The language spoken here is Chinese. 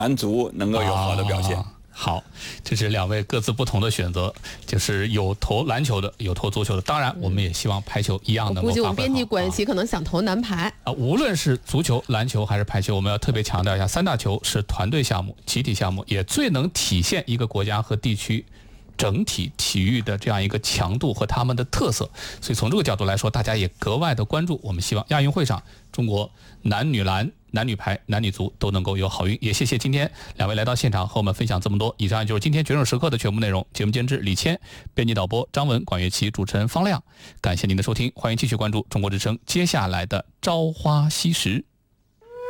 男足能够有好的表现。 好，这是两位各自不同的选择，就是有投篮球的，有投足球的。当然，我们也希望排球一样能够发挥好。 估计我们编辑管系可能想投男排无论是足球、篮球还是排球，我们要特别强调一下，三大球是团队项目、集体项目，也最能体现一个国家和地区整体体育的这样一个强度和他们的特色。所以从这个角度来说，大家也格外的关注。我们希望亚运会上，中国男女篮、男女排、男女足都能够有好运。也谢谢今天两位来到现场和我们分享这么多。以上就是今天决胜时刻的全部内容。节目监制李谦，编辑导播张文、管乐琪，主持人方亮。感谢您的收听，欢迎继续关注中国之声接下来的朝花夕拾。